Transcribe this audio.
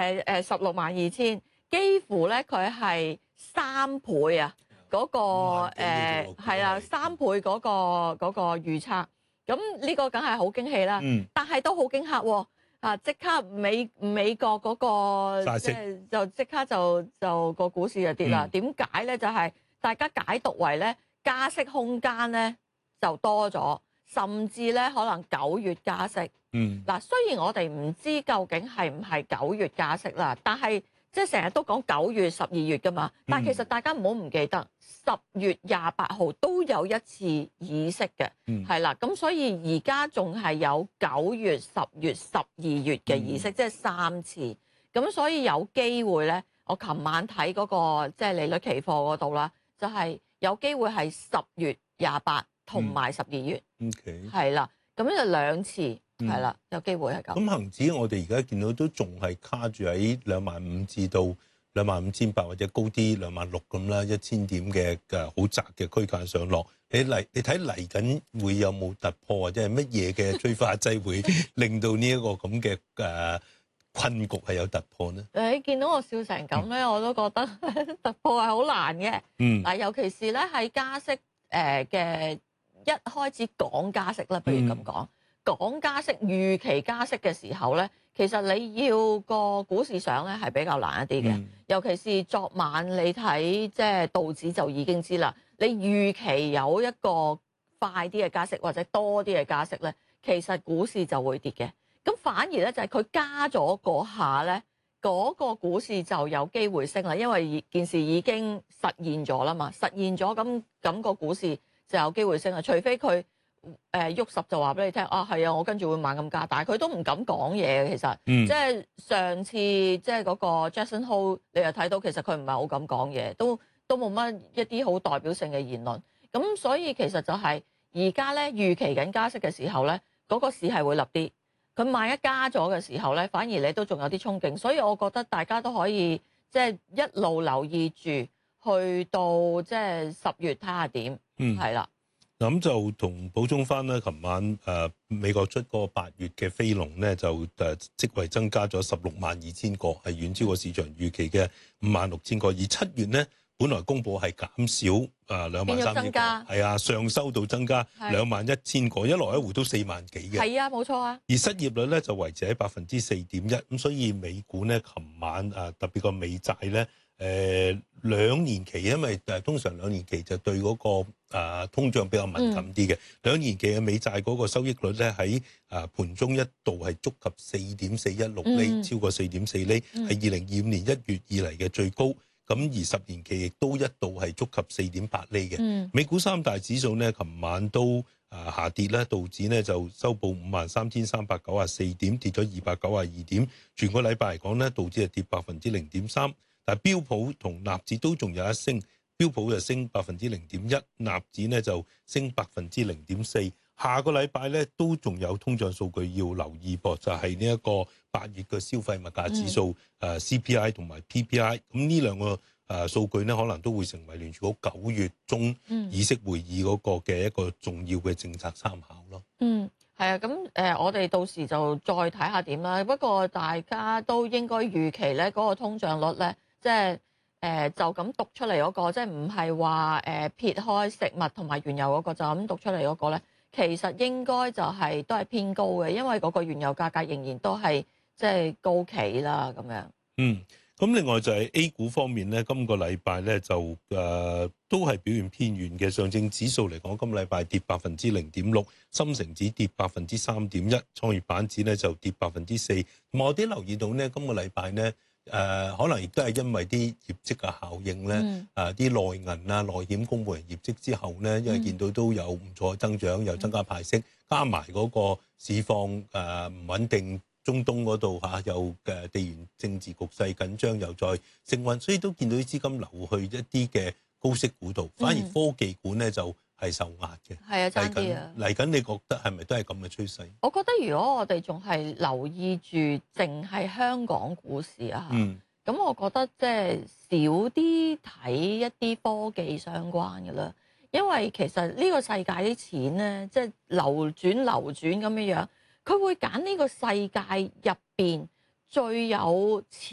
162000，幾乎咧佢係3倍啊！嗰個係啊3倍嗰個預測，咁呢個梗係好驚喜啦。但係都好驚嚇喎！即刻美國嗰個即刻就個股市就跌啦。點解咧？就係大家解讀為咧加息空間咧就多咗，甚至咧可能9月加息。嗱，雖然我哋唔知究竟係唔係9月加息啦，但係即係成日都講9月、12月㗎嘛。但係其實大家唔好唔記得，10月28號都有一次議息嘅，係啦。咁所以而家仲係有9月、10月、12月嘅議息，即係3次。咁所以有機會咧，我琴晚睇嗰個即係利率期貨嗰度啦，就係有機會係10月28同埋12月，係啦。咁就2次。係啦，有機會係咁。 咁恆指我哋而家見到都仲係卡住喺25,000至到25,800或者高啲26,000咁啦，1000點嘅好窄嘅區間上落。你睇嚟緊會有冇突破，或者係乜嘢嘅催化劑會令到呢一個咁嘅困局係有突破呢？ 你見到我笑成咁咧，我都覺得突破係好難嘅。嗱，尤其是咧喺加息嘅一開始講加息啦，不如咁講。講加息預期加息嘅時候咧，其實你要個股市上咧係比較難一啲嘅。尤其是昨晚你睇即係道指就已經知啦。你預期有一個快啲嘅加息或者多啲嘅加息咧，其實股市就會跌嘅。咁反而咧就係佢加咗嗰下咧，嗰個股市就有機會升啦，因為件事已經實現咗啦嘛，實現咗咁個股市就有機會升啦，除非佢喐10就話俾你聽係啊，我跟住會猛咁加，但係佢都唔敢講嘢嘅，其實，即係上次即係嗰個 Jackson Hole， 你又睇到其實佢唔係好敢講嘢，都冇乜一啲好代表性嘅言論。咁所以其實就係而家咧預期緊加息嘅時候咧，嗰個市係會立啲。佢萬一加咗嘅時候咧，反而你都仲有啲憧憬，所以我覺得大家都可以即係一路留意住，去到即係10月睇下點，係啦。 咁就同補充翻咧，琴晚美國出個8月嘅非農咧，就職位增加咗162000個，係遠超過市場預期嘅56000個。而7月咧，本來公佈係減少23000個，係啊，上修到增加21000個，一來一回都4萬幾嘅。 係啊，冇錯啊。 而失業率咧就維持喺4.1%，咁所以美股咧，琴晚特別個美債咧。2年期，因為通常2年期就對嗰個通脹比較敏感啲嘅。2年期嘅美債嗰個收益率咧喺盤中一度係觸及4.416厘，超過4.4厘，係2025年1月以嚟嘅最高。咁而10年期亦都一度係觸及4.8厘嘅。美股三大指數咧，琴晚都下跌咧，道指咧就收報53,394點，跌咗292點。全個禮拜嚟講咧，道指係跌0.3%。但係標普同納指都仲有一升，標普就升0.1%，納指咧就升0.4%。下個禮拜咧都仲有通脹數據要留意噃，就係呢一個8月嘅消費物價指數CPI 同埋 PPI。咁呢兩個數據咧，可能都會成為聯儲局9月中議息會議嗰個嘅一個重要嘅政策參考咯。 係啊，咁我哋到時就再睇下點啦。不過大家都應該預期咧，嗰個通脹率咧。即係就咁讀出嚟嗰個，即係唔係話撇開食物同埋原油嗰個，就咁讀出嚟嗰個咧，其實應該就係都係偏高嘅，因為嗰個原油價格仍然都係即係高企啦咁樣。 咁另外就係 A 股方面咧，今個禮拜咧就都係表現偏軟嘅。上證指數嚟講，今個禮拜跌0.6%，深成指跌3.1%，創業板指咧就跌4%。我哋留意到咧，今個禮拜咧。可能亦都係因為啲業績嘅效應咧，啲內銀內險公布完業績之後咧，因為見到都有唔錯嘅增長，又增加派息，加埋嗰個市況唔穩定，中東嗰度又地緣政治局勢緊張，又再升溫，所以都見到啲資金流去一啲嘅高息股度，反而科技股咧就係受壓嘅。 係啊，爭啲啊！ 嚟緊，你覺得係咪都係咁嘅趨勢？ 我覺得如果我哋仲係留意住淨係香港股市啊，咁我覺得即係少啲睇一啲科技相關嘅啦，因為其實呢個世界啲錢咧，即係流轉咁樣樣，佢會揀呢個世界入邊最有錢